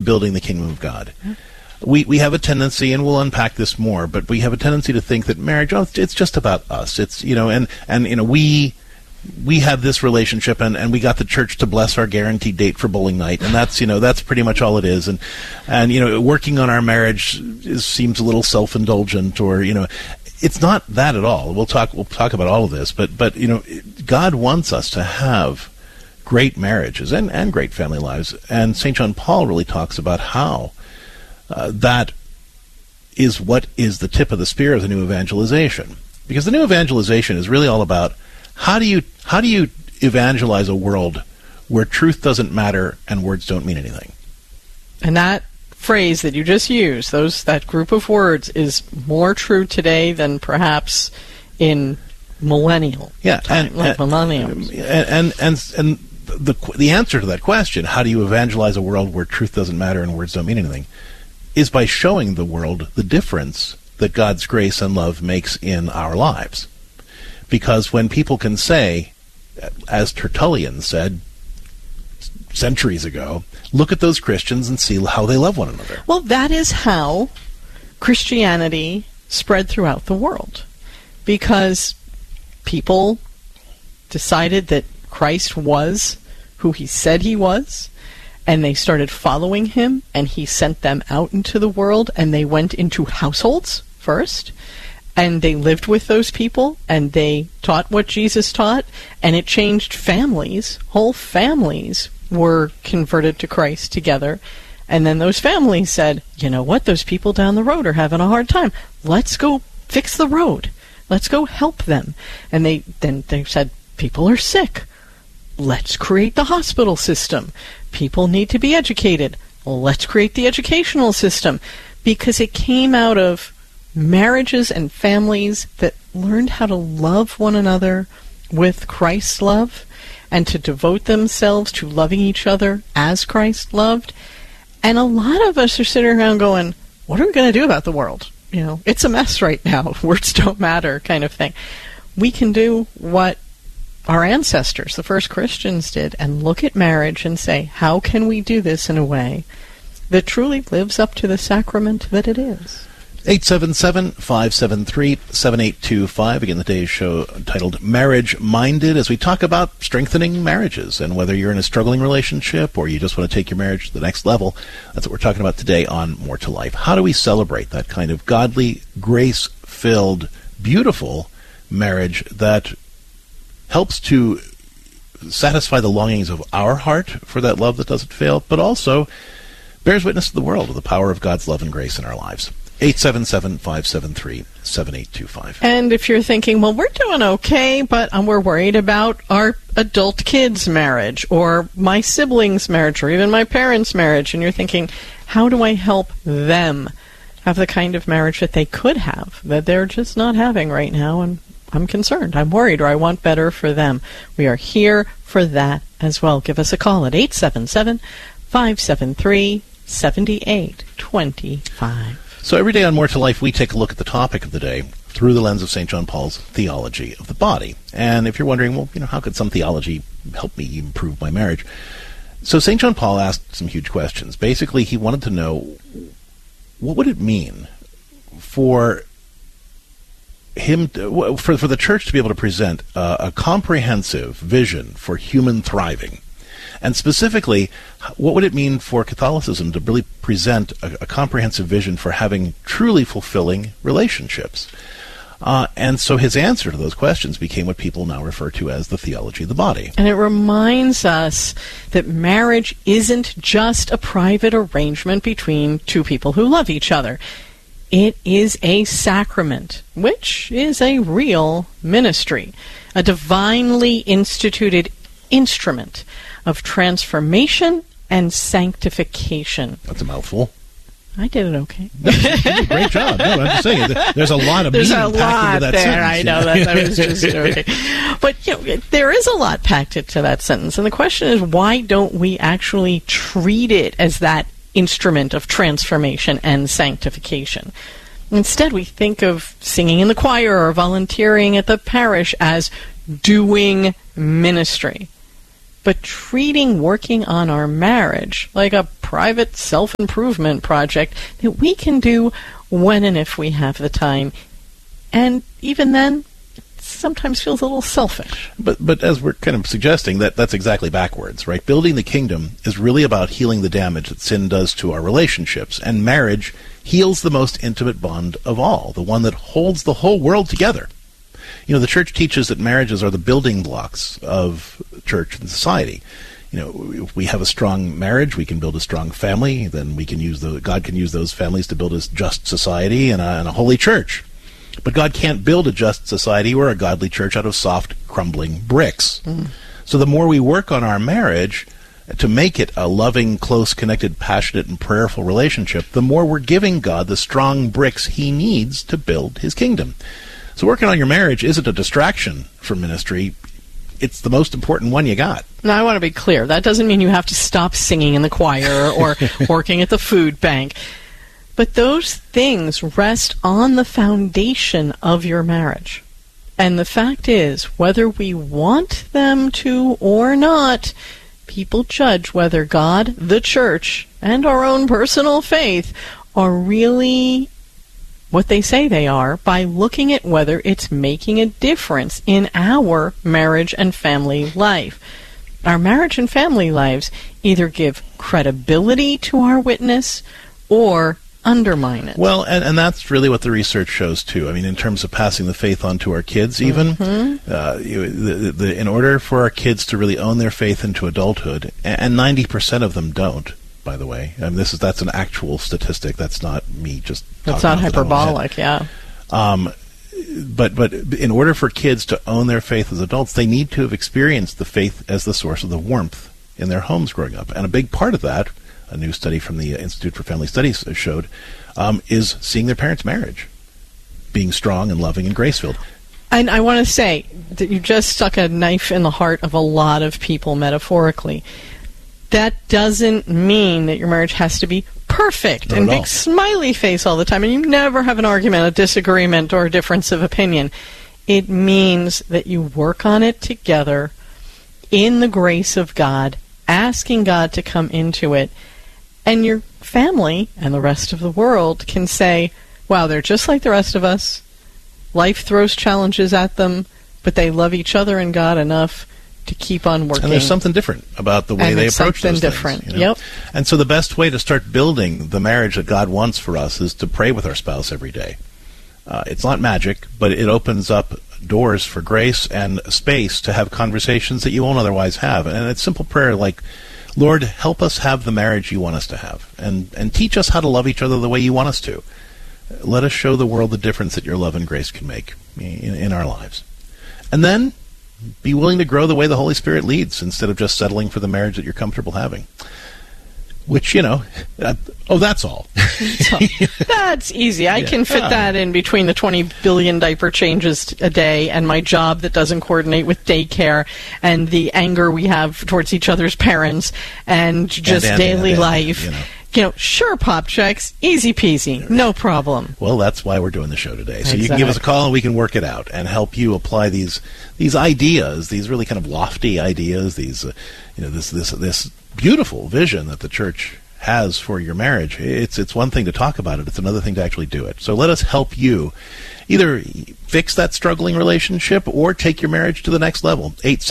building the kingdom of God. We have a tendency, and we'll unpack this more, but we have a tendency to think that marriage, it's just about us. It's, we had this relationship, and we got the church to bless our guaranteed date for bowling night, and that's pretty much all it is. And working on our marriage seems a little self-indulgent, or it's not that at all. We'll talk about all of this, but God wants us to have great marriages and great family lives, and St. John Paul really talks about how that is what is the tip of the spear of the new evangelization, because the new evangelization is really all about how do you evangelize a world where truth doesn't matter and words don't mean anything. And that phrase that you just used, that group of words, is more true today than perhaps in millennial time, millenniums. And the answer to that question, how do you evangelize a world where truth doesn't matter and words don't mean anything, is by showing the world the difference that God's grace and love makes in our lives. Because when people can say, as Tertullian said centuries ago, look at those Christians and see how they love one another. Well, that is how Christianity spread throughout the world. Because people decided that Christ was who he said he was, and they started following him, and he sent them out into the world, and they went into households first, and they lived with those people, and they taught what Jesus taught, and it changed families. Whole families were converted to Christ together, and then those families said, you know what, those people down the road are having a hard time. Let's go fix the road. Let's go help them. And they said, people are sick. Let's create the hospital system. People need to be educated. Let's create the educational system. Because it came out of marriages and families that learned how to love one another with Christ's love, and to devote themselves to loving each other as Christ loved. And a lot of us are sitting around going, what are we going to do about the world? It's a mess right now. Words don't matter, kind of thing. We can do what our ancestors, the first Christians, did, and look at marriage and say, how can we do this in a way that truly lives up to the sacrament that it is? 877-573-7825. Again, today's show titled Marriage Minded, as we talk about strengthening marriages, and whether you're in a struggling relationship or you just want to take your marriage to the next level. That's what we're talking about today on More to Life. How do we celebrate that kind of godly, grace-filled, beautiful marriage that helps to satisfy the longings of our heart for that love that doesn't fail, but also bears witness to the world of the power of God's love and grace in our lives? 877-573-7825. And if you're thinking, well, we're doing okay, but we're worried about our adult kids' marriage, or my siblings' marriage, or even my parents' marriage, and you're thinking, how do I help them have the kind of marriage that they could have, that they're just not having right now, and I'm concerned, I'm worried, or I want better for them. We are here for that as well. Give us a call at 877-573-7825. So every day on More to Life, we take a look at the topic of the day through the lens of St. John Paul's theology of the body. And if you're wondering, well, how could some theology help me improve my marriage? So St. John Paul asked some huge questions. Basically, he wanted to know, what would it mean for him, for the church to be able to present a comprehensive vision for human thriving? And specifically, what would it mean for Catholicism to really present a comprehensive vision for having truly fulfilling relationships? And so his answer to those questions became what people now refer to as the theology of the body. And it reminds us that marriage isn't just a private arrangement between two people who love each other. It is a sacrament, which is a real ministry, a divinely instituted instrument of transformation and sanctification. That's a mouthful. I did it okay. You did a great job. No, I'm just saying, there's a lot of meaning packed into that there. sentence. I know that was just okay. But there is a lot packed into that sentence, and the question is, why don't we actually treat it as that instrument of transformation and sanctification? Instead, we think of singing in the choir or volunteering at the parish as doing ministry. But treating working on our marriage like a private self-improvement project that we can do when and if we have the time. And even then, it sometimes feels a little selfish. But as we're kind of suggesting, that's exactly backwards, right? Building the kingdom is really about healing the damage that sin does to our relationships. And marriage heals the most intimate bond of all, the one that holds the whole world together. You know, the church teaches that marriages are the building blocks of church and society. You know, if we have a strong marriage, we can build a strong family. Then we can God can use those families to build a just society and a holy church. But God can't build a just society or a godly church out of soft, crumbling bricks. So the more we work on our marriage to make it a loving, close, connected, passionate, and prayerful relationship, the more we're giving God the strong bricks he needs to build his kingdom. So working on your marriage isn't a distraction from ministry. It's the most important one you got. Now, I want to be clear. That doesn't mean you have to stop singing in the choir or working at the food bank. But those things rest on the foundation of your marriage. And the fact is, whether we want them to or not, people judge whether God, the church, and our own personal faith are really what they say they are by looking at whether it's making a difference in our marriage and family life. Our marriage and family lives either give credibility to our witness or undermine it. Well, and that's really what the research shows, too. I mean, in terms of passing the faith on to our kids, even, in order for our kids to really own their faith into adulthood, and 90% of them don't, by the way. I mean, that's an actual statistic. That's not me just talking. That's not hyperbolic, yeah. But in order for kids to own their faith as adults, they need to have experienced the faith as the source of the warmth in their homes growing up. And a big part of that, a new study from the Institute for Family Studies showed, is seeing their parents' marriage being strong and loving and grace-filled. And I want to say that you just stuck a knife in the heart of a lot of people metaphorically. That doesn't mean that your marriage has to be perfect and big smiley face all the time, and you never have an argument, a disagreement, or a difference of opinion. It means that you work on it together in the grace of God, asking God to come into it, and your family and the rest of the world can say, wow, they're just like the rest of us. Life throws challenges at them, but they love each other and God enough to keep on working. And there's something different about the way they approach those different. things. You know? Yep. And so the best way to start building the marriage that God wants for us is to pray with our spouse every day. It's not magic, but it opens up doors for grace and space to have conversations that you won't otherwise have. And it's simple prayer like, Lord, help us have the marriage you want us to have, and teach us how to love each other the way you want us to. Let us show the world the difference that your love and grace can make in our lives. And then be willing to grow the way the Holy Spirit leads instead of just settling for the marriage that you're comfortable having. Which, that's all. That's easy. I can fit that in between the 20 billion diaper changes a day and my job that doesn't coordinate with daycare and the anger we have towards each other's parents and just daily life. Sure, pop checks, easy peasy, no problem. Well, that's why we're doing the show today. So you can give us a call and we can work it out and help you apply these ideas, these really kind of lofty ideas, these this beautiful vision that the church has for your marriage. It's one thing to talk about it, it's another thing to actually do it. So let us help you either fix that struggling relationship or take your marriage to the next level.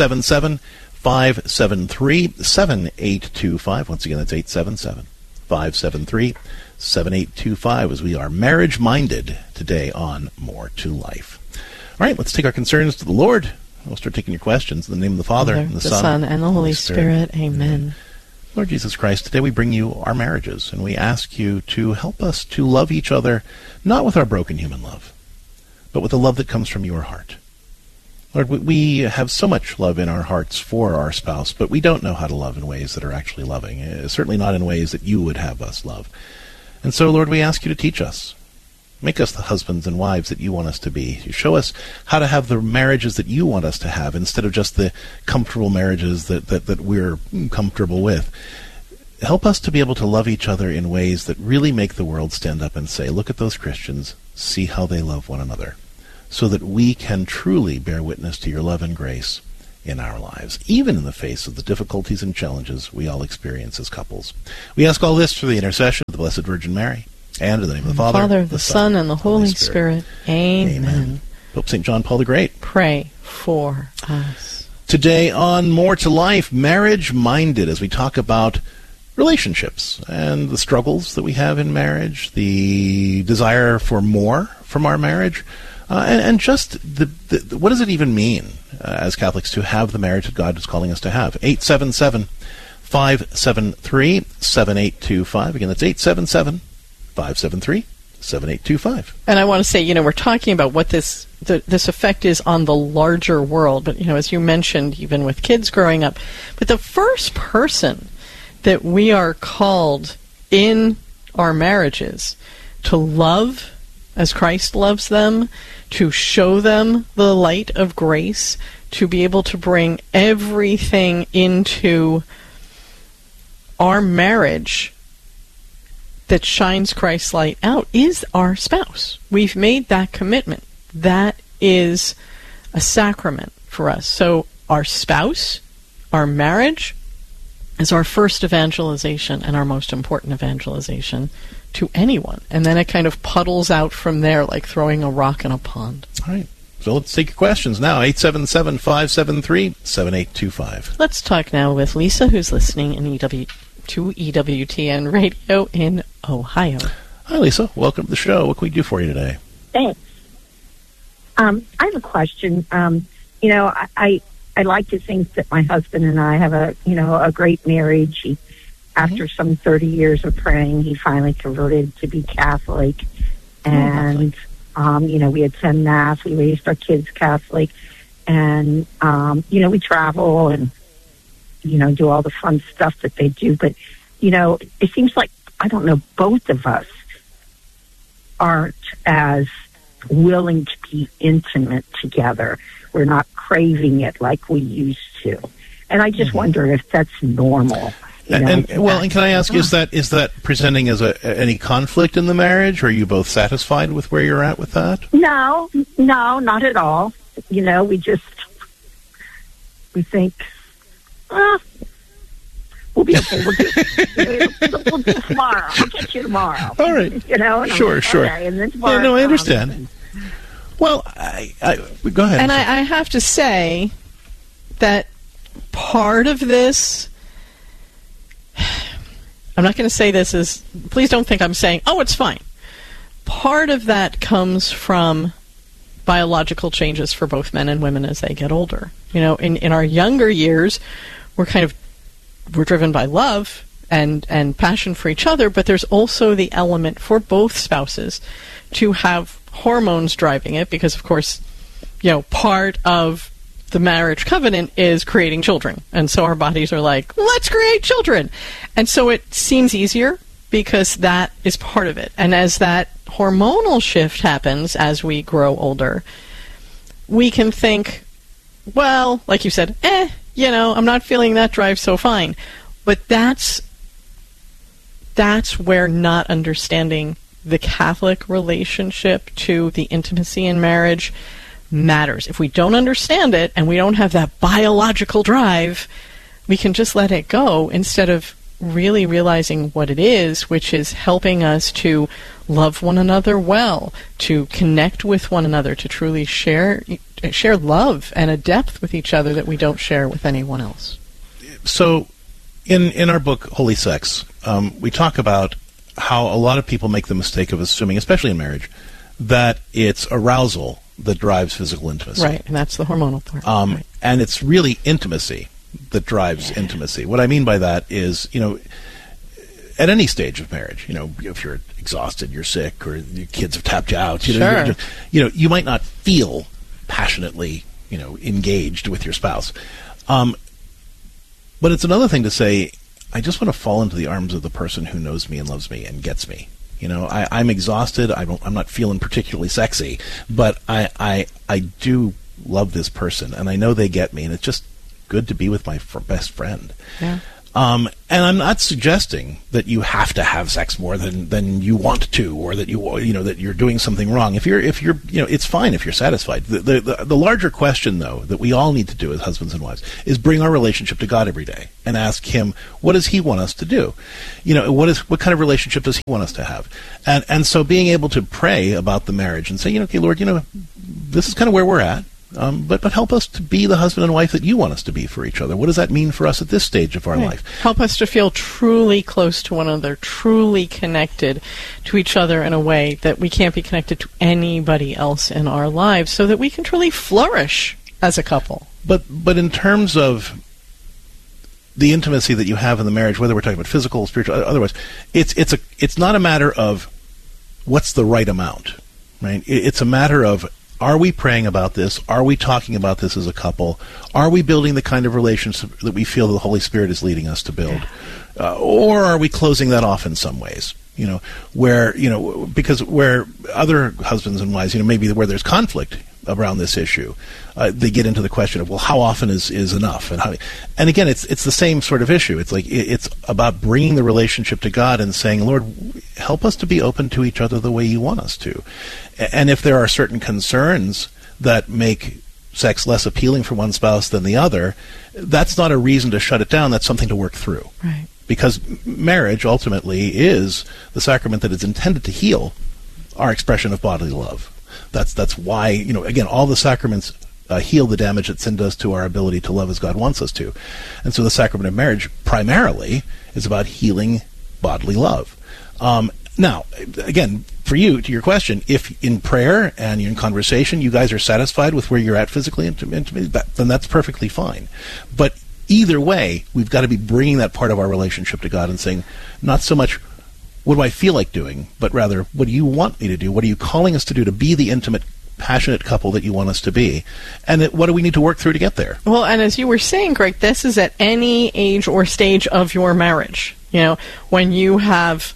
877-573-7825. Once again, that's 877-573-7825 as we are marriage-minded today on More to Life. All right, let's take our concerns to the Lord. We'll start taking your questions in the name of the Father, and the Son, and the Holy Spirit. Amen. Lord Jesus Christ, today we bring you our marriages, and we ask you to help us to love each other, not with our broken human love, but with the love that comes from your heart. Lord, we have so much love in our hearts for our spouse, but we don't know how to love in ways that are actually loving, certainly not in ways that you would have us love. And so, Lord, we ask you to teach us. Make us the husbands and wives that you want us to be. You show us how to have the marriages that you want us to have instead of just the comfortable marriages that we're comfortable with. Help us to be able to love each other in ways that really make the world stand up and say, look at those Christians, see how they love one another, so that we can truly bear witness to your love and grace in our lives, even in the face of the difficulties and challenges we all experience as couples. We ask all this through the intercession of the Blessed Virgin Mary, and in the name of the Father, the Son, and the Holy Spirit. Amen. Pope St. John Paul the Great, pray for us. Today on More to Life, Marriage Minded, as we talk about relationships and the struggles that we have in marriage, the desire for more from our marriage, and just what does it even mean as Catholics to have the marriage that God is calling us to have? 877-573-7825. Again, that's 877-573-7825. And I want to say, we're talking about what this effect is on the larger world. But, as you mentioned, even with kids growing up. But the first person that we are called in our marriages to love as Christ loves them, to show them the light of grace, to be able to bring everything into our marriage that shines Christ's light out, is our spouse. We've made that commitment. That is a sacrament for us. So our spouse, our marriage, is our first evangelization and our most important evangelization to anyone. And then it kind of puddles out from there like throwing a rock in a pond. All right. So let's take your questions now. 877-573-7825. Let's talk now with Lisa, who's listening to EWTN Radio in Ohio. Hi, Lisa. Welcome to the show. What can we do for you today? Thanks. I have a question. I like to think that my husband and I have a great marriage. After some 30 years of praying, he finally converted to be Catholic. And, we attend Mass. We raised our kids Catholic. And, we travel and, do all the fun stuff that they do. But, it seems like, both of us aren't as willing to be intimate together. We're not craving it like we used to. And I just wonder if that's normal. And can I ask, is that presenting as any conflict in the marriage, or are you both satisfied with where you're at with that? No, not at all. We think, we'll be okay. We'll do tomorrow. I'll get you tomorrow. All right. Sure. Okay, and then tomorrow. I understand. Well, I go ahead. And I have to say that part of this, I'm not going to say this as, please don't think I'm saying, it's fine. Part of that comes from biological changes for both men and women as they get older. In our younger years, we're driven by love and passion for each other, but there's also the element for both spouses to have hormones driving it, because of course, part of the marriage covenant is creating children. And so our bodies are like, let's create children. And so it seems easier because that is part of it. And as that hormonal shift happens as we grow older, we can think, well, like you said, I'm not feeling that drive so fine. But that's where not understanding the Catholic relationship to the intimacy in marriage matters. If we don't understand it and we don't have that biological drive, we can just let it go instead of really realizing what it is, which is helping us to love one another well, to connect with one another, to truly share love and a depth with each other that we don't share with anyone else. So in our book, Holy Sex, we talk about how a lot of people make the mistake of assuming, especially in marriage, that it's arousal that drives physical intimacy. Right, and that's the hormonal part. Right. And it's really intimacy that drives intimacy. What I mean by that is, at any stage of marriage, if you're exhausted, you're sick, or your kids have tapped you out, you might not feel passionately, engaged with your spouse. But it's another thing to say, I just want to fall into the arms of the person who knows me and loves me and gets me. I'm exhausted. I'm not feeling particularly sexy, but I do love this person, and I know they get me, and it's just good to be with my best friend. Yeah. And I'm not suggesting that you have to have sex more than you want to, or that that you're doing something wrong. If you're it's fine if you're satisfied. The larger question, though, that we all need to do as husbands and wives is bring our relationship to God every day and ask Him, what does He want us to do? What kind of relationship does He want us to have? And so being able to pray about the marriage and say, okay, Lord, this is kind of where we're at. But help us to be the husband and wife that you want us to be for each other. What does that mean for us at this stage of our life? Help us to feel truly close to one another, truly connected to each other in a way that we can't be connected to anybody else in our lives, so that we can truly flourish as a couple. But in terms of the intimacy that you have in the marriage, whether we're talking about physical, spiritual, otherwise, it's not a matter of what's the right amount, right? It's a matter of, are we praying about this? Are we talking about this as a couple? Are we building the kind of relationship that we feel the Holy Spirit is leading us to build? Or are we closing that off in some ways? Because where other husbands and wives, maybe where there's conflict around this issue, they get into the question of, well, how often is enough? And again, it's the same sort of issue. It's like, it's about bringing the relationship to God and saying, Lord, help us to be open to each other the way you want us to. And if there are certain concerns that make sex less appealing for one spouse than the other, that's not a reason to shut it down. That's something to work through. Right. Because marriage ultimately is the sacrament that is intended to heal our expression of bodily love. That's why, again, all the sacraments heal the damage that sin does to our ability to love as God wants us to. And so the sacrament of marriage primarily is about healing bodily love. Now, again, for you, to your question, if in prayer and in conversation you guys are satisfied with where you're at physically, then that's perfectly fine. But either way, we've got to be bringing that part of our relationship to God and saying, not so much, what do I feel like doing, but rather, what do you want me to do? What are you calling us to do to be the intimate, passionate couple that you want us to be? And what do we need to work through to get there? Well, and as you were saying, Greg, this is at any age or stage of your marriage. When you have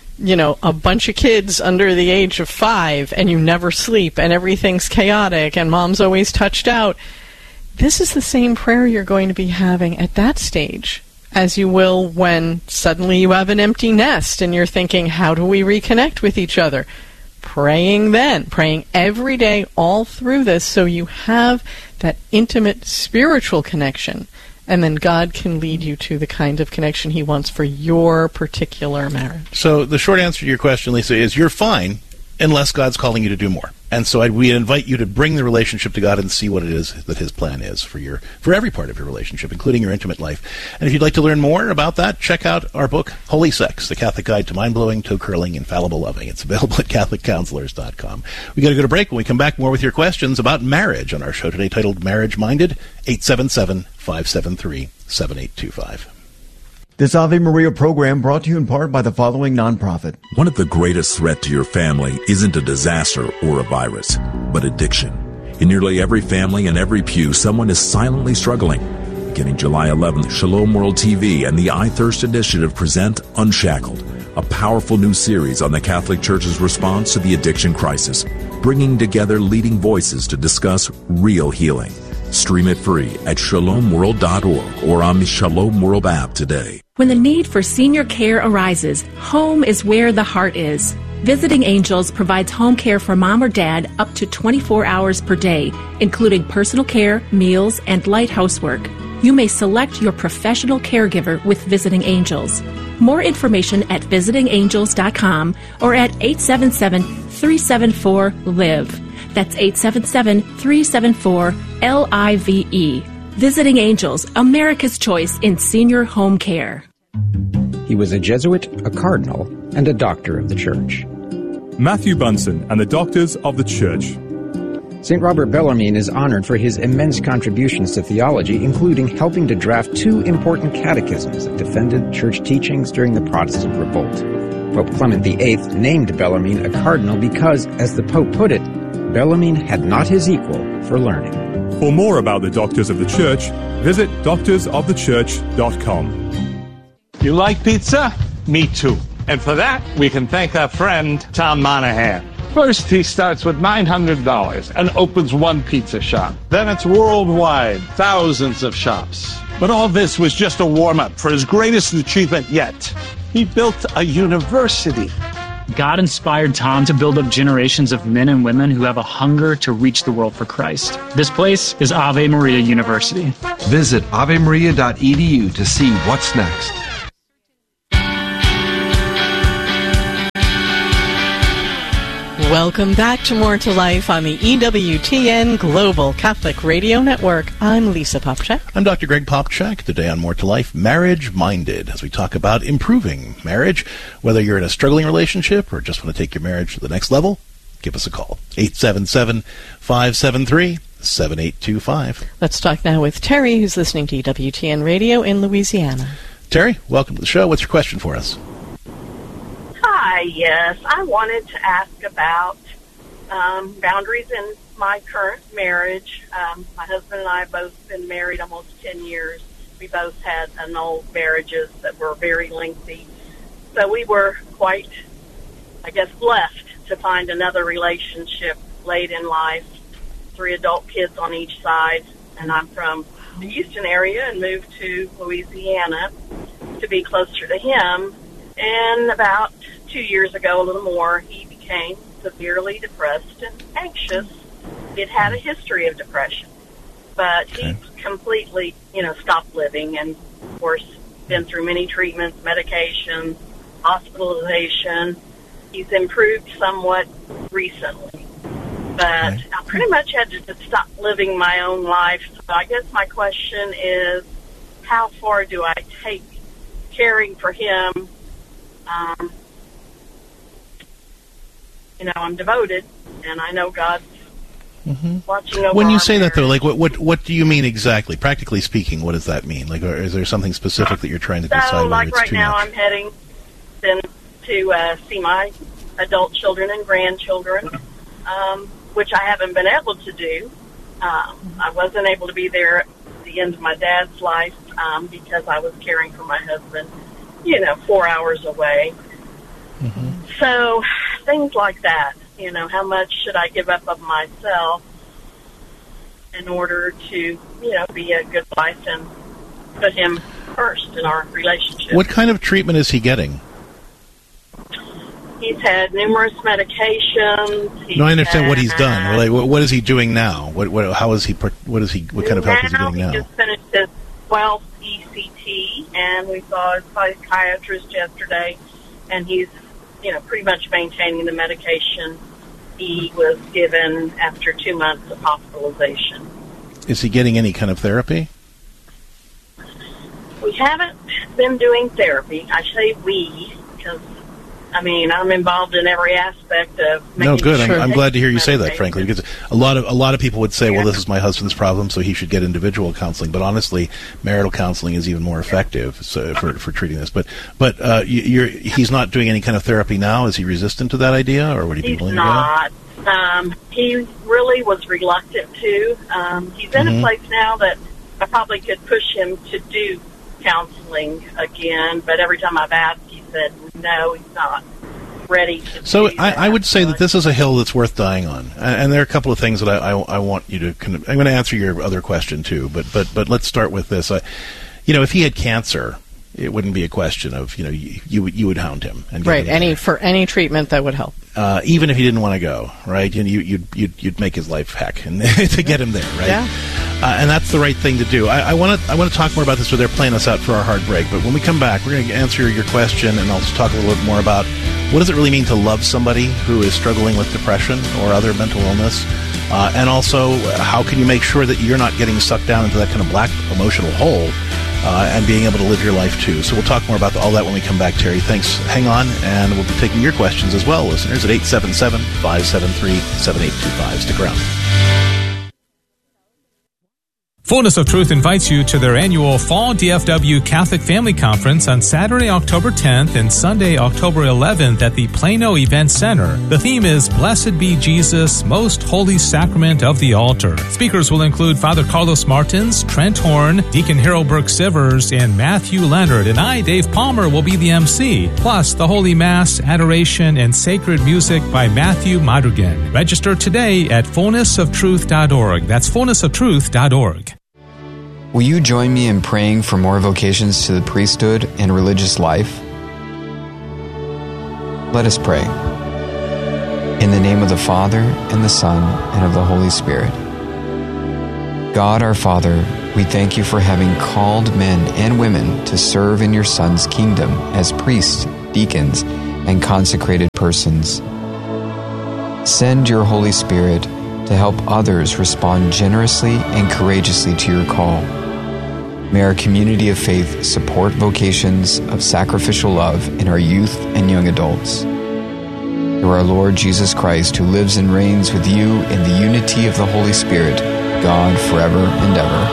a bunch of kids under the age of 5 and you never sleep and everything's chaotic and mom's always touched out, this is the same prayer you're going to be having at that stage as you will when suddenly you have an empty nest and you're thinking, how do we reconnect with each other? Praying every day all through this so you have that intimate spiritual connection. And then God can lead you to the kind of connection He wants for your particular marriage. So the short answer to your question, Lisa, is you're fine unless God's calling you to do more. And so we invite you to bring the relationship to God and see what it is that His plan is for every part of your relationship, including your intimate life. And if you'd like to learn more about that, check out our book, Holy Sex, The Catholic Guide to Mind-Blowing, Toe-Curling, Infallible Loving. It's available at CatholicCounselors.com. We got to go to break. When we come back, more with your questions about marriage on our show today titled Marriage Minded, 877-573-7825. This Ave Maria program brought to you in part by the following nonprofit. One of the greatest threats to your family isn't a disaster or a virus, but addiction. In nearly every family and every pew, someone is silently struggling. Beginning July 11th, Shalom World TV and the I Thirst Initiative present Unshackled, a powerful new series on the Catholic Church's response to the addiction crisis, bringing together leading voices to discuss real healing. Stream it free at shalomworld.org or on the Shalom World app today. When the need for senior care arises, home is where the heart is. Visiting Angels provides home care for mom or dad up to 24 hours per day, including personal care, meals, and light housework. You may select your professional caregiver with Visiting Angels. More information at visitingangels.com or at 877-374-LIVE. That's 877-374-LIVE. Visiting Angels, America's choice in senior home care. He was a Jesuit, a cardinal, and a doctor of the Church. Matthew Bunson and the Doctors of the Church. St. Robert Bellarmine is honored for his immense contributions to theology, including helping to draft 2 important catechisms that defended church teachings during the Protestant Revolt. Pope Clement VIII named Bellarmine a cardinal because, as the Pope put it, Bellarmine had not his equal for learning. For more about the Doctors of the Church, visit doctorsofthechurch.com. You like pizza? Me too. And for that, we can thank our friend Tom Monahan. First, he starts with $900 and opens one pizza shop. Then it's worldwide, thousands of shops. But all this was just a warm-up for his greatest achievement yet. He built a university. God inspired Tom to build up generations of men and women who have a hunger to reach the world for Christ. This place is Ave Maria University. Visit avemaria.edu to see what's next. Welcome back to More to Life on the EWTN Global Catholic Radio Network. I'm Lisa Popchak. I'm Dr. Greg Popchak. Today on More to Life, Marriage Minded, as we talk about improving marriage. Whether you're in a struggling relationship or just want to take your marriage to the next level, give us a call. 877-573-7825. Let's talk now with Terry, who's listening to EWTN Radio in Louisiana. Terry, welcome to the show. What's your question for us? Hi, yes. I wanted to ask about boundaries in my current marriage. My husband and I have both been married almost 10 years. We both had annulled marriages that were very lengthy. So we were quite, I guess, blessed to find another relationship late in life. 3 adult kids on each side. And I'm from the Houston area and moved to Louisiana to be closer to him. And about 2 years ago, a little more, he became severely depressed and anxious. It had a history of depression, but he completely, stopped living, and of course, been through many treatments, medications, hospitalization. He's improved somewhat recently, but I pretty much had to just stop living my own life. So I guess my question is, how far do I take caring for him? I'm devoted, and I know God's watching over. When you say marriage. that, though, like, what do you mean exactly? Practically speaking, what does that mean? Like, or is there something specific that you're trying to decide? So, like it's right too now, much? I'm heading then to see my adult children and grandchildren, which I haven't been able to do. I wasn't able to be there at the end of my dad's life because I was caring for my husband, 4 hours away. So things like that, how much should I give up of myself in order to, be a good wife and put him first in our relationship. What kind of treatment is he getting? He's had numerous medications. No, I understand what he's done. Like, what is he doing now? What kind of help is he getting now? He just finished his 12th ECT, and we saw a psychiatrist yesterday, and he's, pretty much maintaining the medication he was given after 2 months of hospitalization. Is he getting any kind of therapy? We haven't been doing therapy. I say we, because, I'm involved in every aspect of making No, good. sure I'm glad to hear you say that, medication. frankly, because a lot of people would say, well, this is my husband's problem, so he should get individual counseling. But honestly, marital counseling is even more effective for treating this. But he's not doing any kind of therapy now. Is he resistant to that idea, or would he be willing to go? He's not. He really was reluctant to. He's in a place now that I probably could push him to do counseling again, but every time I've asked, he said no, he's not ready to So do that. I would say that this is a hill that's worth dying on, and there are a couple of things that I want you to kind of. I'm going to answer your other question too, but let's start with this. If he had cancer, it wouldn't be a question of you would hound him and get him for any treatment that would help. even if he didn't want to go, right? You'd make his life heck and to get him there, right? Yeah. And that's the right thing to do. I want to talk more about this, so they're playing us out for our hard break. But when we come back, we're going to answer your question, and I'll just talk a little bit more about what does it really mean to love somebody who is struggling with depression or other mental illness, and also how can you make sure that you're not getting sucked down into that kind of black emotional hole, and being able to live your life too. So we'll talk more about all that when we come back, Terry. Thanks. Hang on, and we'll be taking your questions as well, listeners, at 877-573-7825. Stick around. Fullness of Truth invites you to their annual Fall DFW Catholic Family Conference on Saturday, October 10th and Sunday, October 11th at the Plano Event Center. The theme is Blessed Be Jesus, Most Holy Sacrament of the Altar. Speakers will include Father Carlos Martins, Trent Horn, Deacon Harold Burke-Sivers, and Matthew Leonard. And I, Dave Palmer, will be the MC. Plus, the Holy Mass, Adoration, and Sacred Music by Matthew Madrigan. Register today at fullnessoftruth.org. That's fullnessoftruth.org. Will you join me in praying for more vocations to the priesthood and religious life? Let us pray. In the name of the Father, and the Son, and of the Holy Spirit. God our Father, we thank you for having called men and women to serve in your Son's kingdom as priests, deacons, and consecrated persons. Send your Holy Spirit to help others respond generously and courageously to your call. May our community of faith support vocations of sacrificial love in our youth and young adults. Through our Lord Jesus Christ, who lives and reigns with you in the unity of the Holy Spirit, God forever and ever.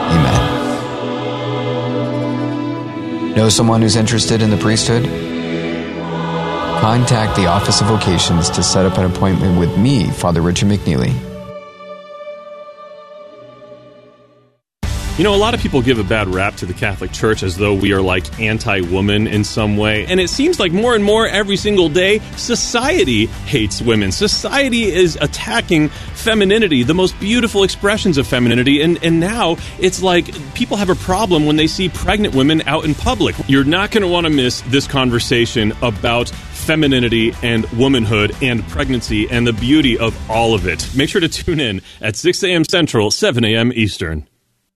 Amen. Know someone who's interested in the priesthood? Contact the Office of Vocations to set up an appointment with me, Father Richard McNeely. You know, a lot of people give a bad rap to the Catholic Church as though we are like anti-woman in some way. And it seems like more and more every single day, society hates women. Society is attacking femininity, the most beautiful expressions of femininity. And now it's like people have a problem when they see pregnant women out in public. You're not going to want to miss this conversation about femininity and womanhood and pregnancy and the beauty of all of it. Make sure to tune in at 6 a.m. Central, 7 a.m. Eastern.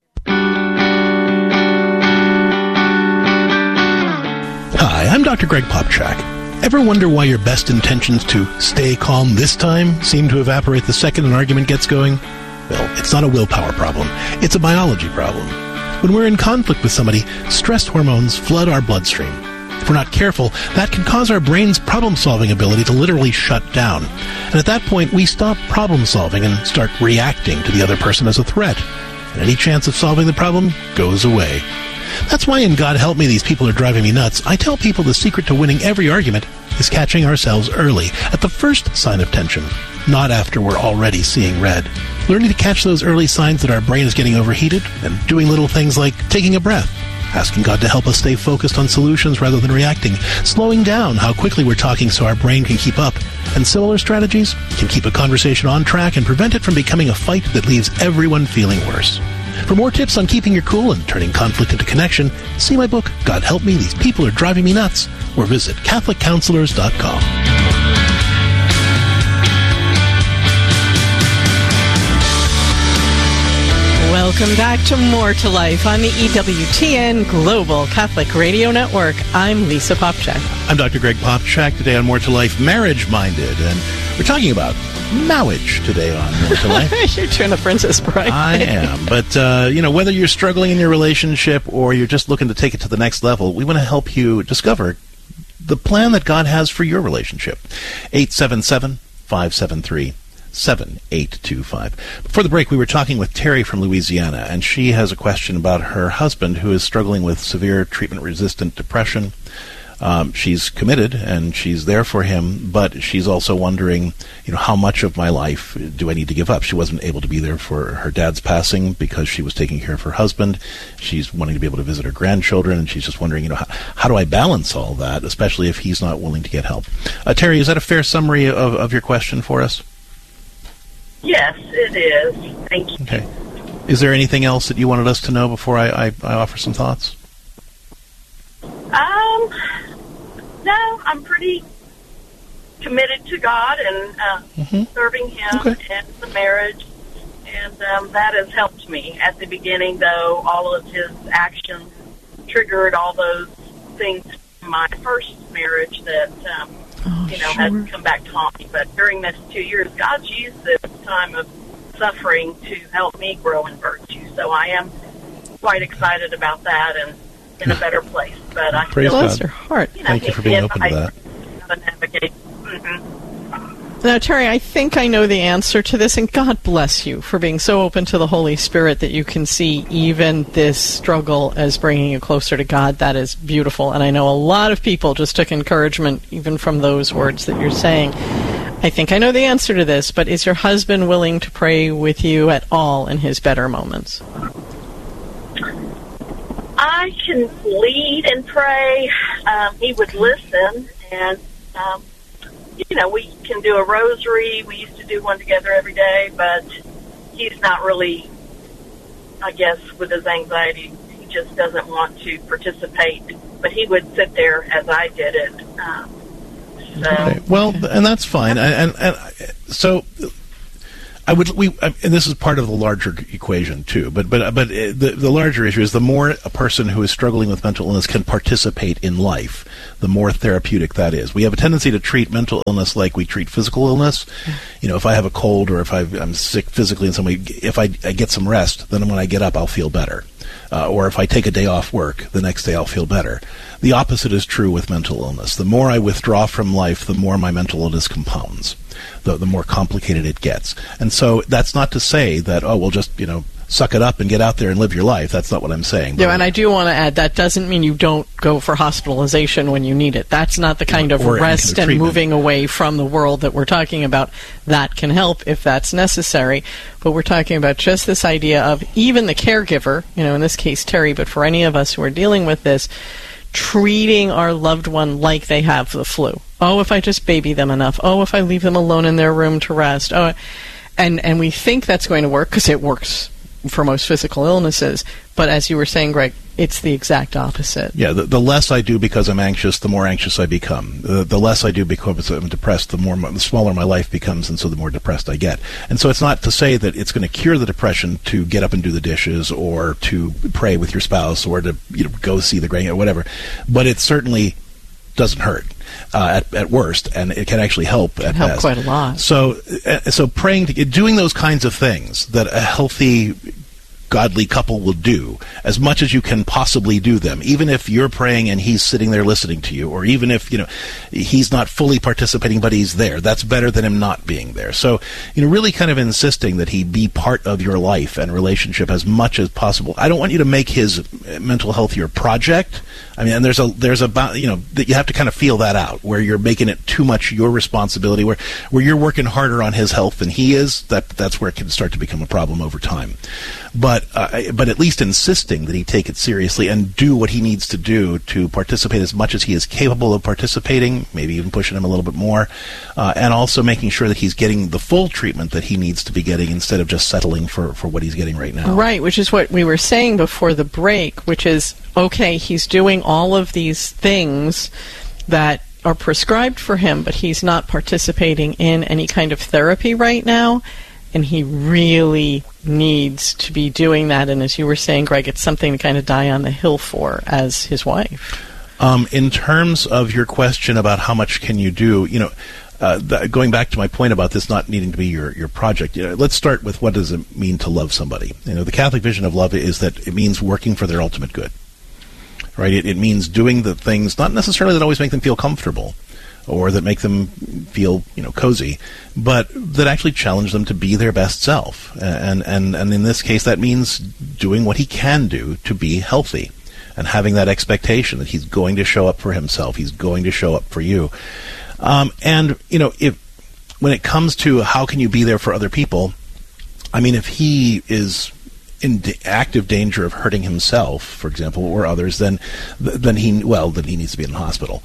Hi, I'm Dr. Greg Popchak. Ever wonder why your best intentions to stay calm this time seem to evaporate the second an argument gets going? Well, it's not a willpower problem. It's a biology problem. When we're in conflict with somebody, stress hormones flood our bloodstream. If we're not careful, that can cause our brain's problem-solving ability to literally shut down. And at that point, we stop problem-solving and start reacting to the other person as a threat. And any chance of solving the problem goes away. That's why in God Help Me, These People Are Driving Me Nuts, I tell people the secret to winning every argument is catching ourselves early, at the first sign of tension, not after we're already seeing red. Learning to catch those early signs that our brain is getting overheated, and doing little things like taking a breath, asking God to help us stay focused on solutions rather than reacting, slowing down how quickly we're talking so our brain can keep up, and similar strategies can keep a conversation on track and prevent it from becoming a fight that leaves everyone feeling worse. For more tips on keeping your cool and turning conflict into connection, see my book, God Help Me, These People Are Driving Me Nuts, or visit CatholicCounselors.com. Welcome back to More to Life on the EWTN Global Catholic Radio Network. I'm Lisa Popchak. I'm Dr. Greg Popchak. Today on More to Life, Marriage Minded, and we're talking about marriage today on More to Life. You're doing the Princess Bride. I am. But, whether you're struggling in your relationship or you're just looking to take it to the next level, we want to help you discover the plan that God has for your relationship. 877-573-7825. Before the break, we were talking with Terry from Louisiana, and she has a question about her husband who is struggling with severe treatment-resistant depression. She's committed, and she's there for him, but she's also wondering, how much of my life do I need to give up? She wasn't able to be there for her dad's passing because she was taking care of her husband. She's wanting to be able to visit her grandchildren, and she's just wondering, how do I balance all that, especially if he's not willing to get help? Terry, is that a fair summary of your question for us? Yes, it is. Thank you. Okay. Is there anything else that you wanted us to know before I offer some thoughts? No, I'm pretty committed to God and serving Him and the marriage, and that has helped me. At the beginning, though, all of His actions triggered all those things from my first marriage that has come back to haunt me. But during this 2 years, God's used this time of suffering to help me grow in virtue. So I am quite excited about that and in a better place. But I Praise bless God. Her heart. Thank you for being open to that. Navigate. Now, Terry, I think I know the answer to this, and God bless you for being so open to the Holy Spirit that you can see even this struggle as bringing you closer to God. That is beautiful, and I know a lot of people just took encouragement even from those words that you're saying. I think I know the answer to this, but is your husband willing to pray with you at all in his better moments? I can lead and pray. He would listen, and we can do a rosary. We used to do one together every day, but he's not really, I guess, with his anxiety, he just doesn't want to participate. But he would sit there as I did it. Okay. Well, and that's fine. And so and this is part of the larger equation too. But the larger issue is the more a person who is struggling with mental illness can participate in life, the more therapeutic that is. We have a tendency to treat mental illness like we treat physical illness. If I have a cold or if I'm sick physically in some way, if I get some rest, then when I get up, I'll feel better. Or if I take a day off work, the next day I'll feel better. The opposite is true with mental illness. The more I withdraw from life, the more my mental illness compounds, the more complicated it gets. And so that's not to say that, we'll just, suck it up and get out there and live your life. That's not what I'm saying. Yeah, and I do want to add, that doesn't mean you don't go for hospitalization when you need it. That's not the kind of rest and moving away from the world that we're talking about. That can help if that's necessary. But we're talking about just this idea of even the caregiver, in this case Terry, but for any of us who are dealing with this, treating our loved one like they have the flu. Oh, if I just baby them enough. Oh, if I leave them alone in their room to rest. Oh, and we think that's going to work because it works for most physical illnesses. But as you were saying, Greg, it's the exact opposite. Yeah, the less I do because I'm anxious, the more anxious I become. The less I do because I'm depressed, the smaller my life becomes, and so the more depressed I get. And so it's not to say that it's going to cure the depression to get up and do the dishes or to pray with your spouse or to go see the grandkind or whatever, but it certainly doesn't hurt at worst, and it can actually help at best. Help quite a lot. So praying, doing those kinds of things that a healthy, godly couple will do, as much as you can possibly do them, even if you're praying and he's sitting there listening to you, or even if he's not fully participating but he's there. That's better than him not being there. So really kind of insisting that he be part of your life and relationship as much as possible. I don't want you to make his mental health your project. I mean, and there's a that you have to kind of feel that out, where you're making it too much your responsibility, where you're working harder on his health than he is. That's where it can start to become a problem over time. But at least insisting that he take it seriously and do what he needs to do to participate as much as he is capable of participating, maybe even pushing him a little bit more, and also making sure that he's getting the full treatment that he needs to be getting instead of just settling for what he's getting right now. Right, which is what we were saying before the break, which is, okay, he's doing all of these things that are prescribed for him, but he's not participating in any kind of therapy right now. And he really needs to be doing that. And as you were saying, Greg, it's something to kind of die on the hill for as his wife. In terms of your question about how much can you do, going back to my point about this not needing to be your project, let's start with what does it mean to love somebody. The Catholic vision of love is that it means working for their ultimate good. Right? It means doing the things, not necessarily that always make them feel comfortable, or that make them feel, cozy, but that actually challenge them to be their best self. And in this case, that means doing what he can do to be healthy and having that expectation that he's going to show up for himself, he's going to show up for you. When it comes to how can you be there for other people, I mean, if he is in active danger of hurting himself, for example, or others, then he needs to be in the hospital.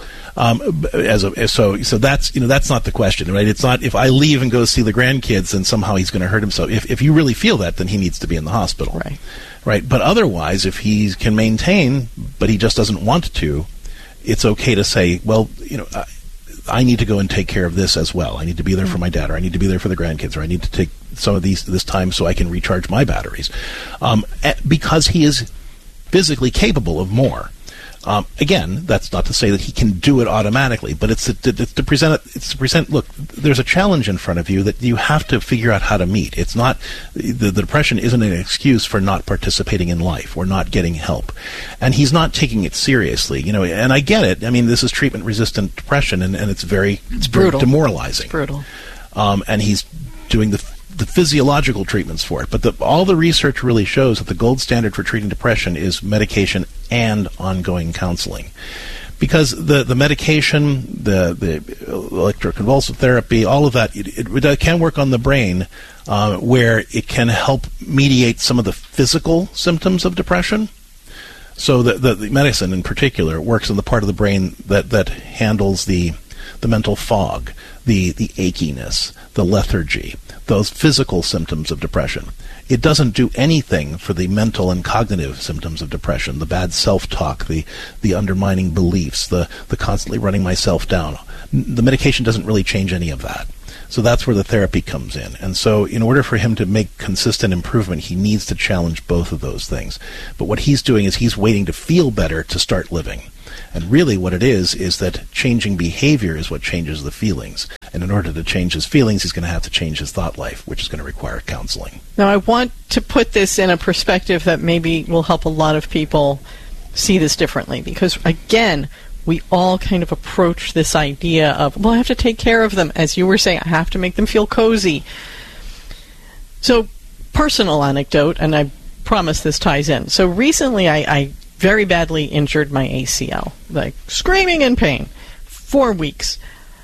So that's not the question, right? It's not if I leave and go see the grandkids and somehow he's going to hurt himself. If you really feel that, then he needs to be in the hospital, right? But otherwise, if he can maintain, but he just doesn't want to, it's okay to say, well, I need to go and take care of this as well. I need to be there for my dad, or I need to be there for the grandkids, or I need to take some of this time so I can recharge my batteries, because he is physically capable of more. Again, that's not to say that he can do it automatically, but it's to present. Look, there's a challenge in front of you that you have to figure out how to meet. It's not the depression isn't an excuse for not participating in life or not getting help, and he's not taking it seriously. And I get it. I mean, this is treatment-resistant depression, and it's brutal, demoralizing. It's brutal. and he's doing the physiological treatments for it. But all the research really shows that the gold standard for treating depression is medication and ongoing counseling. Because the medication, the electroconvulsive therapy, all of that, it can work on the brain where it can help mediate some of the physical symptoms of depression. So the medicine in particular works in the part of the brain that handles the mental fog, the achiness, the lethargy, those physical symptoms of depression. It doesn't do anything for the mental and cognitive symptoms of depression, the bad self-talk, the undermining beliefs, the constantly running myself down. The medication doesn't really change any of that. So that's where the therapy comes in. And so in order for him to make consistent improvement, he needs to challenge both of those things. But what he's doing is he's waiting to feel better to start living. And really what it is that changing behavior is what changes the feelings. And in order to change his feelings, he's going to have to change his thought life, which is going to require counseling. Now, I want to put this in a perspective that maybe will help a lot of people see this differently. Because, again, we all kind of approach this idea of, well, I have to take care of them. As you were saying, I have to make them feel cozy. So, personal anecdote, and I promise this ties in. So recently I very badly injured my ACL, like screaming in pain, 4 weeks.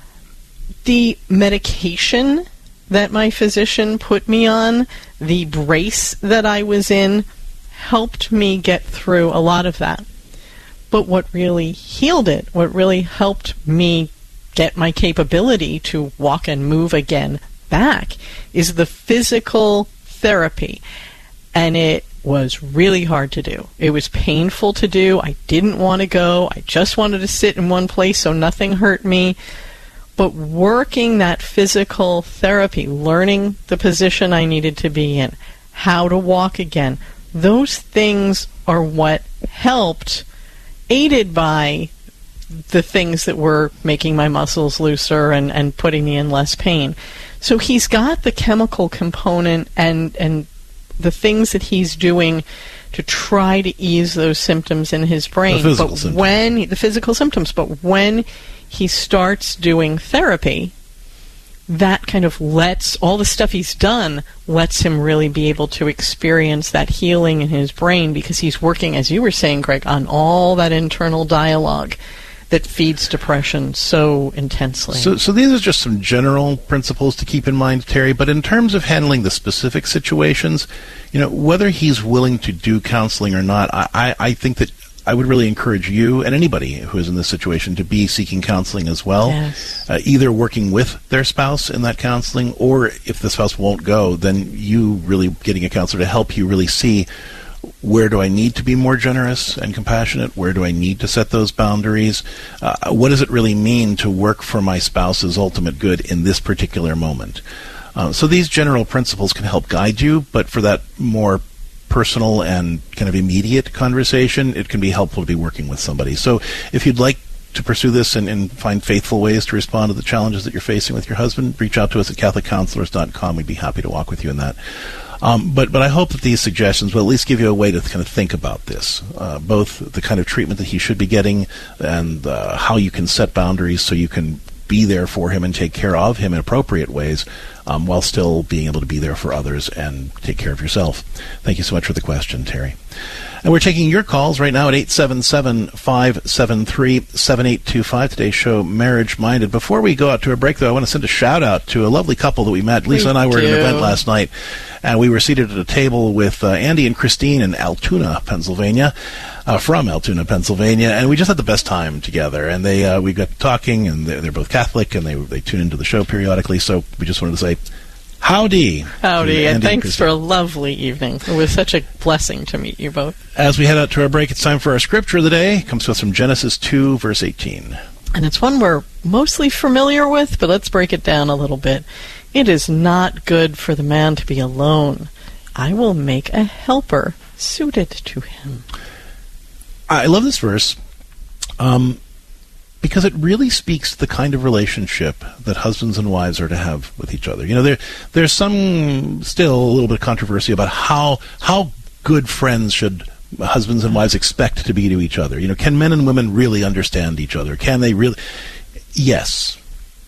The medication that my physician put me on, the brace that I was in, helped me get through a lot of that. But what really healed it, what really helped me get my capability to walk and move again back, is the physical therapy. And it was really hard to do. It was painful to do. I didn't want to go. I just wanted to sit in one place so nothing hurt me. But working that physical therapy, learning the position I needed to be in, how to walk again, those things are what helped, aided by the things that were making my muscles looser and putting me in less pain. So he's got the chemical component and the things that he's doing to try to ease those symptoms in his brain. The physical symptoms. But when he starts doing therapy, that kind of lets, all the stuff he's done, lets him really be able to experience that healing in his brain, because he's working, as you were saying, Greg, on all that internal dialogue that feeds depression so intensely. So these are just some general principles to keep in mind, Terry, but in terms of handling the specific situations, whether he's willing to do counseling or not, I think that I would really encourage you and anybody who is in this situation to be seeking counseling as well. Yes. Either working with their spouse in that counseling, or if the spouse won't go, then you really getting a counselor to help you really see, where do I need to be more generous and compassionate? Where do I need to set those boundaries? What does it really mean to work for my spouse's ultimate good in this particular moment? So these general principles can help guide you, but for that more personal and kind of immediate conversation, it can be helpful to be working with somebody. So if you'd like to pursue this and find faithful ways to respond to the challenges that you're facing with your husband, reach out to us at CatholicCounselors.com. We'd be happy to walk with you in that. But I hope that these suggestions will at least give you a way to kind of think about this, both the kind of treatment that he should be getting and how you can set boundaries so you can be there for him and take care of him in appropriate ways, while still being able to be there for others and take care of yourself. Thank you so much for the question, Terry. And we're taking your calls right now at 877-573-7825. Today's show, Marriage Minded. Before we go out to a break, though, I want to send a shout-out to a lovely couple that we met. Lisa and I were at an event last night, and we were seated at a table with Andy and Christine in Altoona, Pennsylvania, from Altoona, Pennsylvania, and we just had the best time together. And we got talking, and they're both Catholic, and they tune into the show periodically, so we just wanted to say, Howdy, and thanks for a lovely evening. It was such a blessing to meet you both. As we head out to our break, it's time for our scripture of the day. It comes to us from Genesis 2, verse 18. And it's one we're mostly familiar with, but let's break it down a little bit. It is not good for the man to be alone. I will make a helper suited to him. I love this verse. Because it really speaks to the kind of relationship that husbands and wives are to have with each other. There's some still a little bit of controversy about how good friends should husbands and wives expect to be to each other. Can men and women really understand each other? Can they really? Yes.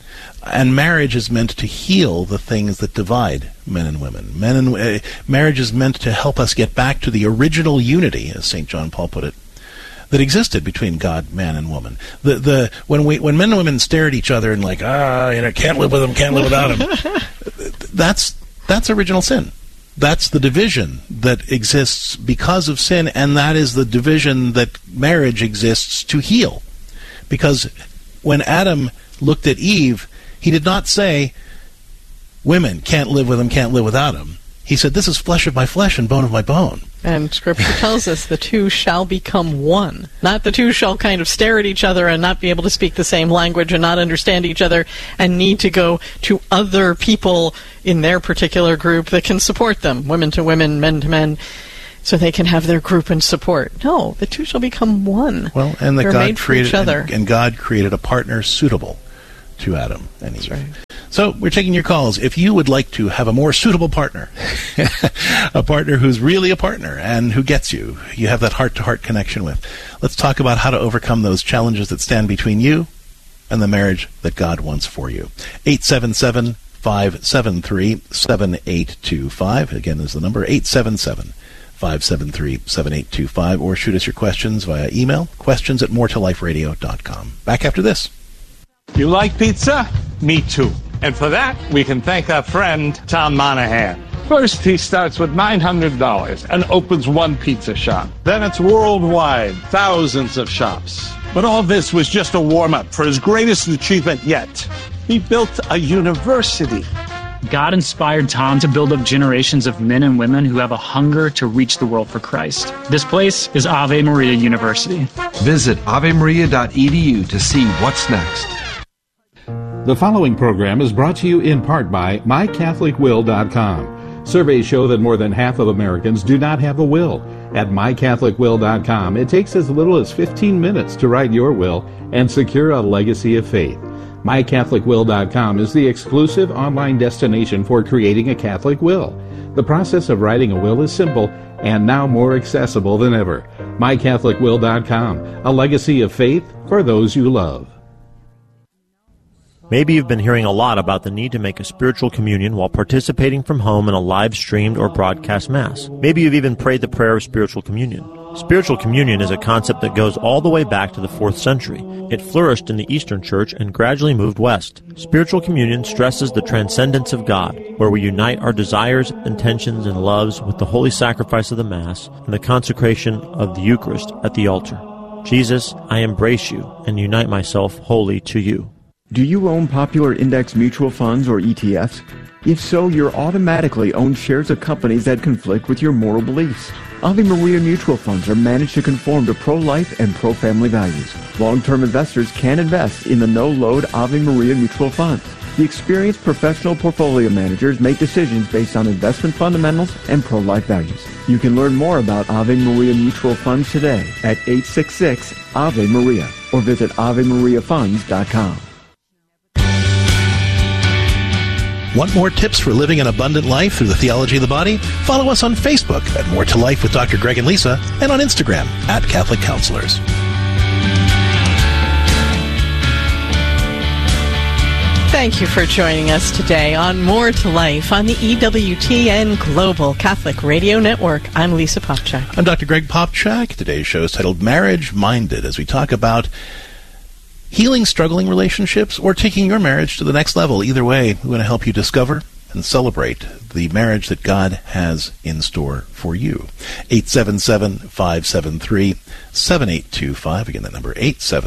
And marriage is meant to heal the things that divide men and women. Marriage is meant to help us get back to the original unity, as St. John Paul put it, that existed between God, man, and woman. When men and women stare at each other and can't live with them, can't live without them, that's original sin. That's the division that exists because of sin, and that is the division that marriage exists to heal. Because when Adam looked at Eve, he did not say, women can't live with him, can't live without him. He said, this is flesh of my flesh and bone of my bone. And Scripture tells us the two shall become one. Not the two shall kind of stare at each other and not be able to speak the same language and not understand each other and need to go to other people in their particular group that can support them, women to women, men to men, so they can have their group and support. No, the two shall become one. Well, and that They're God made for created each other. And God created a partner suitable to Adam and Eve. That's right. So we're taking your calls. If you would like to have a more suitable partner, a partner who's really a partner and who gets you, you have that heart-to-heart connection with, let's talk about how to overcome those challenges that stand between you and the marriage that God wants for you. 877-573-7825. Again, is the number 877-573-7825. Or shoot us your questions via email, questions@moretoliferadio.com. Back after this. You like pizza? Me too. And for that, we can thank our friend, Tom Monahan. First, he starts with $900 and opens one pizza shop. Then it's worldwide, thousands of shops. But all this was just a warm-up for his greatest achievement yet. He built a university. God inspired Tom to build up generations of men and women who have a hunger to reach the world for Christ. This place is Ave Maria University. Visit avemaria.edu to see what's next. The following program is brought to you in part by MyCatholicWill.com. Surveys show that more than half of Americans do not have a will. At MyCatholicWill.com, it takes as little as 15 minutes to write your will and secure a legacy of faith. MyCatholicWill.com is the exclusive online destination for creating a Catholic will. The process of writing a will is simple and now more accessible than ever. MyCatholicWill.com, a legacy of faith for those you love. Maybe you've been hearing a lot about the need to make a spiritual communion while participating from home in a live-streamed or broadcast Mass. Maybe you've even prayed the prayer of spiritual communion. Spiritual communion is a concept that goes all the way back to the 4th century. It flourished in the Eastern Church and gradually moved west. Spiritual communion stresses the transcendence of God, where we unite our desires, intentions, and loves with the holy sacrifice of the Mass and the consecration of the Eucharist at the altar. Jesus, I embrace you and unite myself wholly to you. Do you own popular index mutual funds or ETFs? If so, you're automatically own shares of companies that conflict with your moral beliefs. Ave Maria mutual funds are managed to conform to pro-life and pro-family values. Long-term investors can invest in the no-load Ave Maria mutual funds. The experienced professional portfolio managers make decisions based on investment fundamentals and pro-life values. You can learn more about Ave Maria mutual funds today at 866-AVE-MARIA or visit AveMariaFunds.com. Want more tips for living an abundant life through the theology of the body? Follow us on Facebook at More to Life with Dr. Greg and Lisa, and on Instagram at Catholic Counselors. Thank you for joining us today on More to Life on the EWTN Global Catholic Radio Network. I'm Lisa Popchak. I'm Dr. Greg Popchak. Today's show is titled Marriage Minded, as we talk about healing struggling relationships or taking your marriage to the next level. Either way, we want to help you discover and celebrate the marriage that God has in store for you. 877-573-7825. Again, that number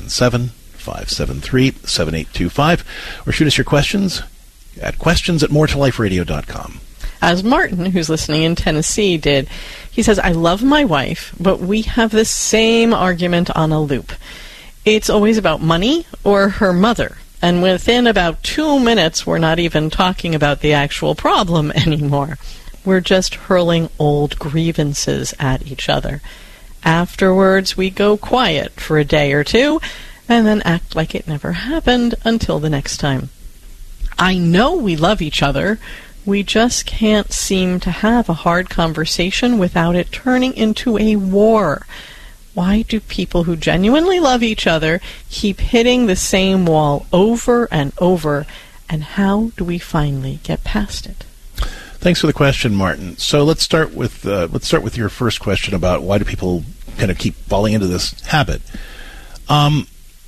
877-573-7825. Or shoot us your questions at questions@moretoliferadio.com. As Martin, who's listening in Tennessee, did. He says, I love my wife, but we have the same argument on a loop. It's always about money or her mother. And within about 2 minutes, we're not even talking about the actual problem anymore. We're just hurling old grievances at each other. Afterwards, we go quiet for a day or two, and then act like it never happened until the next time. I know we love each other. We just can't seem to have a hard conversation without it turning into a war. Why do people who genuinely love each other keep hitting the same wall over and over And how do we finally get past it? Thanks for the question, Martin. So let's start with your first question about why do people kind of keep falling into this habit. I'm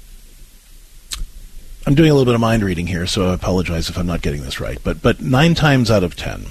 doing a little bit of mind reading here, so I apologize if I'm not getting this right. But 9 times out of 10,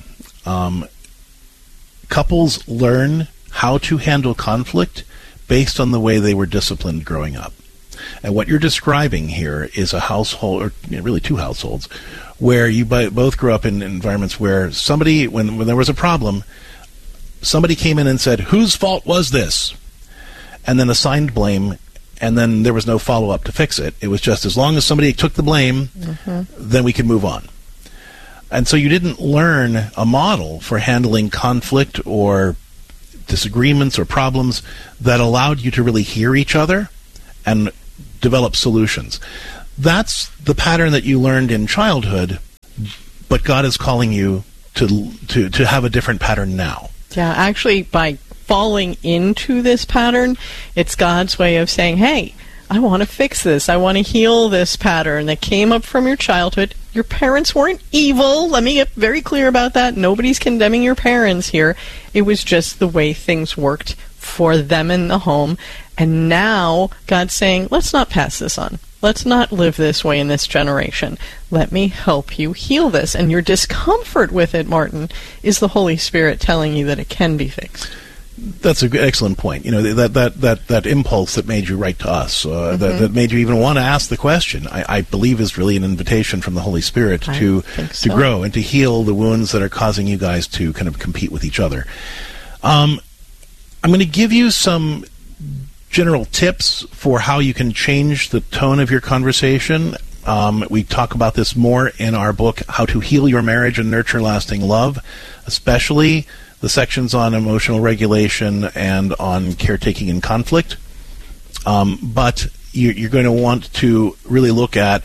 couples learn how to handle conflict based on the way they were disciplined growing up. And what you're describing here is a household, or really 2 households, where you both grew up in environments where somebody, when there was a problem, somebody came in and said, whose fault was this? And then assigned blame, and then there was no follow-up to fix it. It was just as long as somebody took the blame, then we could move on. And so you didn't learn a model for handling conflict or disagreements or problems that allowed you to really hear each other and develop solutions. That's the pattern that you learned in childhood, but God is calling you to have a different pattern now. Yeah, actually, by falling into this pattern, it's God's way of saying, hey, I want to fix this. I want to heal this pattern that came up from your childhood. Your parents weren't evil. Let me get very clear about that. Nobody's condemning your parents here. It was just the way things worked for them in the home. And now God's saying, let's not pass this on. Let's not live this way in this generation. Let me help you heal this. And your discomfort with it, Martin, is the Holy Spirit telling you that it can be fixed. That's an excellent point. You know, that impulse that made you write to us, that made you even want to ask the question, I believe is really an invitation from the Holy Spirit to grow and to heal the wounds that are causing you guys to kind of compete with each other. I'm going to give you some general tips for how you can change the tone of your conversation. We talk about this more in our book, How to Heal Your Marriage and Nurture Lasting Love, especially the sections on emotional regulation and on caretaking and conflict. But you're going to want to really look at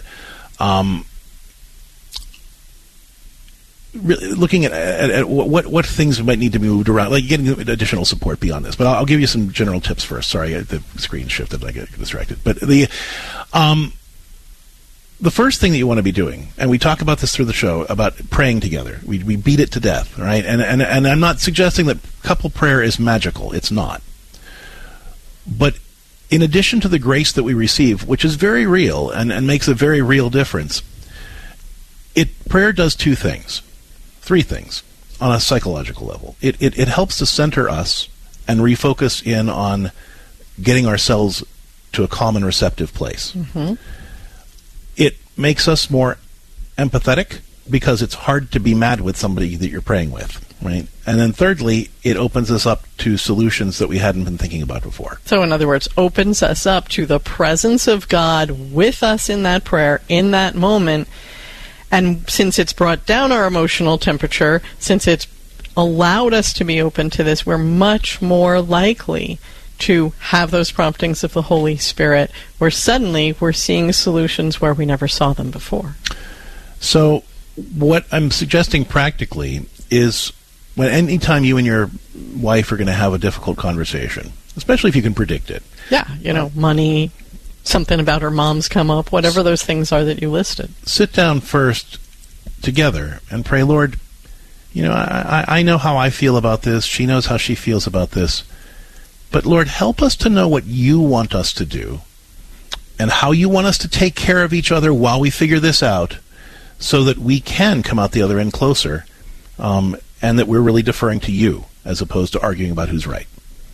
looking at what things might need to be moved around, like getting additional support beyond this. But I'll give you some general tips first. Sorry, the screen shifted. I get distracted. But the first thing that you want to be doing, and we talk about this through the show, about praying together. We beat it to death, right? And I'm not suggesting that couple prayer is magical. It's not. But in addition to the grace that we receive, which is very real and makes a very real difference, prayer does 2 things. 3 things on a psychological level. It helps to center us and refocus in on getting ourselves to a calm and receptive place. It makes us more empathetic because it's hard to be mad with somebody that you're praying with, right? And then thirdly, it opens us up to solutions that we hadn't been thinking about before. So in other words, opens us up to the presence of God with us in that prayer, in that moment. And since it's brought down our emotional temperature, since it's allowed us to be open to this, we're much more likely to have those promptings of the Holy Spirit, where suddenly we're seeing solutions where we never saw them before. So what I'm suggesting practically is when anytime you and your wife are going to have a difficult conversation, especially if you can predict it. Yeah, money, something about her mom's come up, whatever those things are that you listed. Sit down first together and pray, Lord, I know how I feel about this. She knows how she feels about this. But Lord, help us to know what you want us to do and how you want us to take care of each other while we figure this out so that we can come out the other end closer and that we're really deferring to you as opposed to arguing about who's right.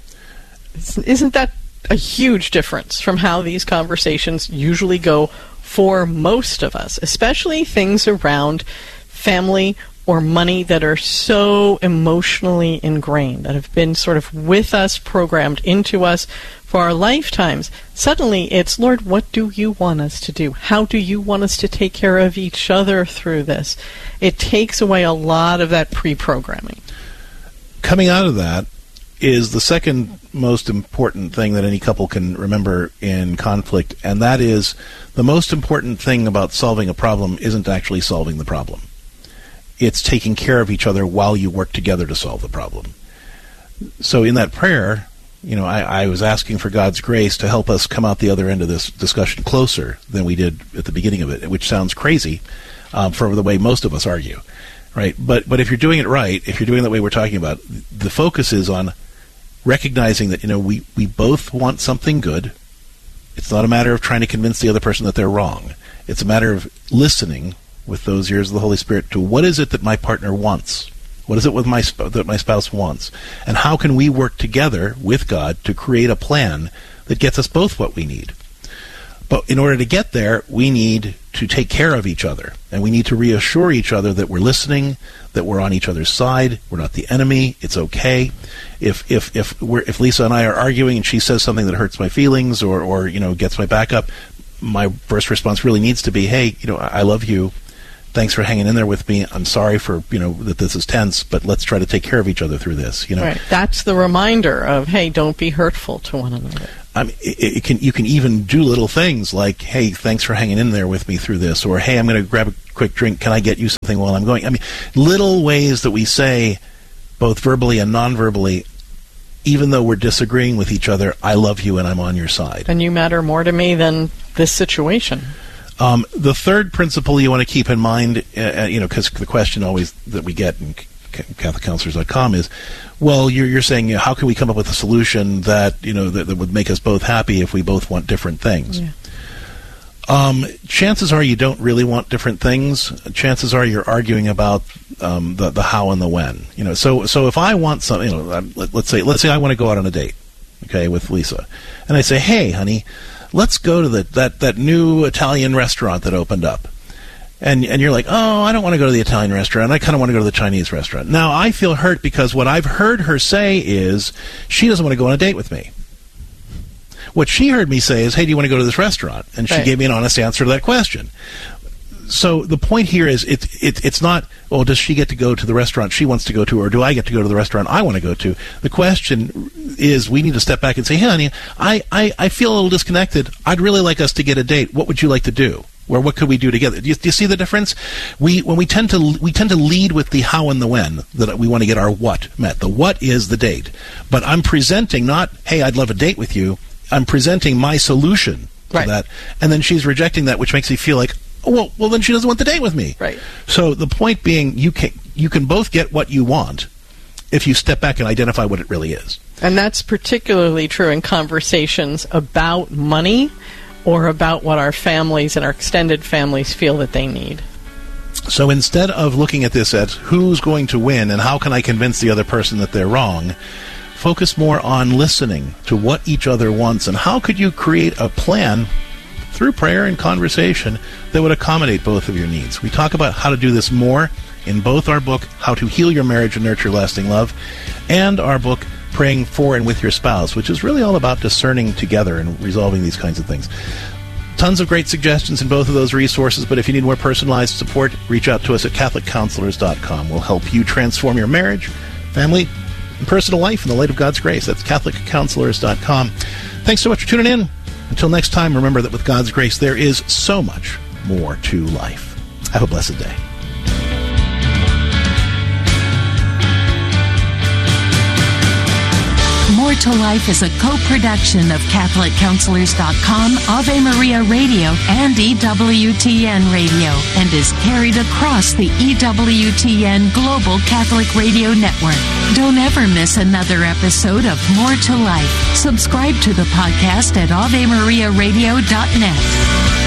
Isn't that a huge difference from how these conversations usually go for most of us, especially things around family or money that are so emotionally ingrained, that have been sort of with us, programmed into us for our lifetimes. Suddenly it's, Lord, what do you want us to do? How do you want us to take care of each other through this? It takes away a lot of that pre-programming. Coming out of that is the second most important thing that any couple can remember in conflict, and that is the most important thing about solving a problem isn't actually solving the problem. It's taking care of each other while you work together to solve the problem. So in that prayer, I was asking for God's grace to help us come out the other end of this discussion closer than we did at the beginning of it, which sounds crazy. for the way most of us argue, right? But if you're doing it right, if you're doing it the way we're talking about, the focus is on recognizing that, we both want something good. It's not a matter of trying to convince the other person that they're wrong. It's a matter of listening with those ears of the Holy Spirit to what is it that my partner wants? What is it that my spouse wants? And how can we work together with God to create a plan that gets us both what we need? But in order to get there, we need to take care of each other, and we need to reassure each other that we're listening, that we're on each other's side, we're not the enemy, it's okay. If Lisa and I are arguing and she says something that hurts my feelings or gets my back up, my first response really needs to be, hey, I love you. Thanks for hanging in there with me. I'm sorry for, that this is tense, but let's try to take care of each other through this. Right. That's the reminder of, hey, don't be hurtful to one another. I mean, you can even do little things like, hey, thanks for hanging in there with me through this, or hey, I'm going to grab a quick drink. Can I get you something while I'm going? I mean, little ways that we say, both verbally and non-verbally, even though we're disagreeing with each other, I love you and I'm on your side. And you matter more to me than this situation. The third principle you want to keep in mind, because the question always that we get in CatholicCounselors.com is, well, you're saying, how can we come up with a solution that that would make us both happy if we both want different things? Yeah. Chances are you don't really want different things. Chances are you're arguing about the how and the when. So if I want something, let's say I want to go out on a date, okay, with Lisa, and I say, hey, honey, let's go to that new Italian restaurant that opened up. And you're like, oh, I don't want to go to the Italian restaurant. I kind of want to go to the Chinese restaurant. Now, I feel hurt because what I've heard her say is she doesn't want to go on a date with me. What she heard me say is, hey, do you want to go to this restaurant? And she gave me an honest answer to that question. So the point here is it's not, well, does she get to go to the restaurant she wants to go to, or do I get to go to the restaurant I want to go to? The question is, we need to step back and say, hey, honey, I feel a little disconnected. I'd really like us to get a date. What would you like to do? Or what could we do together? Do you see the difference? We tend to lead with the how and the when, that we want to get our what met. The what is the date. But I'm presenting not, hey, I'd love a date with you. I'm presenting my solution to that. And then she's rejecting that, which makes me feel like, oh, well, then she doesn't want the date with me. Right. So the point being, you can both get what you want if you step back and identify what it really is. And that's particularly true in conversations about money or about what our families and our extended families feel that they need. So instead of looking at this as who's going to win and how can I convince the other person that they're wrong, focus more on listening to what each other wants and how could you create a plan through prayer and conversation that would accommodate both of your needs. We talk about how to do this more in both our book, How to Heal Your Marriage and Nurture Lasting Love, and our book, Praying for and with Your Spouse, which is really all about discerning together and resolving these kinds of things. Tons of great suggestions in both of those resources, but if you need more personalized support, reach out to us at CatholicCounselors.com. We'll help you transform your marriage, family, and personal life in the light of God's grace. That's CatholicCounselors.com. Thanks so much for tuning in. Until next time, remember that with God's grace, there is so much more to life. Have a blessed day. More to Life is a co-production of CatholicCounselors.com, Ave Maria Radio, and EWTN Radio, and is carried across the EWTN Global Catholic Radio Network. Don't ever miss another episode of More to Life. Subscribe to the podcast at AveMariaRadio.net.